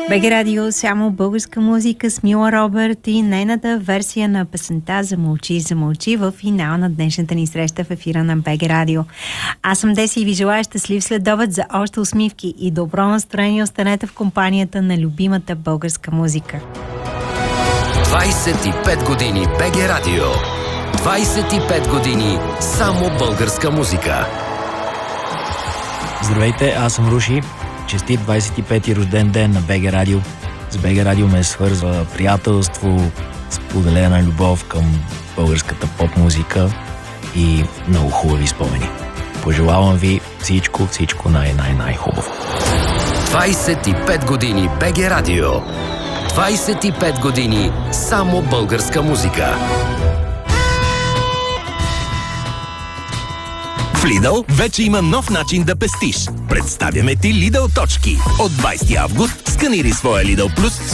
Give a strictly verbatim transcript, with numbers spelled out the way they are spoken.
БГ Радио, само българска музика с Мила Робърт и нейната версия на песента "Замълчи, замълчи" в финал на днешната ни среща в ефира на БГ Радио. Аз съм Деси и ви желая щастлив следобед за още усмивки и добро настроение. Останете в компанията на любимата българска музика. двайсет и пет години БГ Радио. двайсет и пет години само българска музика. Здравейте, аз съм Руши. Честит двайсет и пети рожден ден на БГ Радио. С БГ Радио ме свързва приятелство, споделена любов към българската поп-музика и много хубави спомени. Пожелавам ви всичко, всичко най-най-най-хубаво. двайсет и пет години БГ Радио. двайсет и пет години само българска музика. В Lidl вече има нов начин да пестиш. Представяме ти Lidl точки. От двайсети август сканирай своя Lidl Plus